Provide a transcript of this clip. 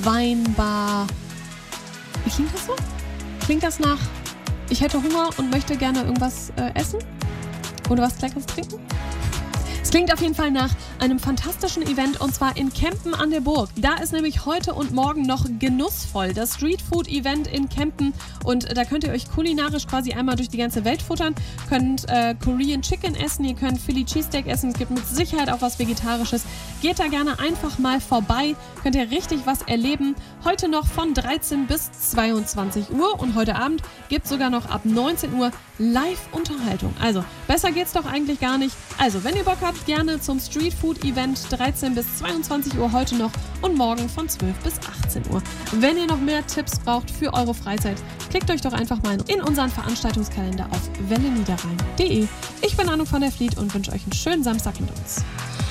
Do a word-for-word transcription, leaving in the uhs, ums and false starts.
Weinbar. Wie klingt das so? Klingt das nach, ich hätte Hunger und möchte gerne irgendwas äh, essen? Oder was Leckeres trinken? Es klingt auf jeden Fall nach einem fantastischen Event und zwar in Kempen an der Burg. Da ist nämlich heute und morgen noch genussvoll das Streetfood-Event in Kempen und da könnt ihr euch kulinarisch quasi einmal durch die ganze Welt futtern. Könnt äh, Korean Chicken essen, ihr könnt Philly Cheesesteak essen, es gibt mit Sicherheit auch was Vegetarisches. Geht da gerne einfach mal vorbei, könnt ihr richtig was erleben. Heute noch von dreizehn bis zweiundzwanzig Uhr und heute Abend gibt es sogar noch ab neunzehn Uhr Live-Unterhaltung. Also besser geht's doch eigentlich gar nicht. Also wenn ihr Bock habt, gerne zum Streetfood-Event dreizehn bis zweiundzwanzig Uhr heute noch und morgen von zwölf bis achtzehn Uhr. Wenn ihr noch mehr Tipps braucht für eure Freizeit, klickt euch doch einfach mal in unseren Veranstaltungskalender auf welle niederrhein punkt de. Ich bin Anuk von der Fleet und wünsche euch einen schönen Samstag mit uns.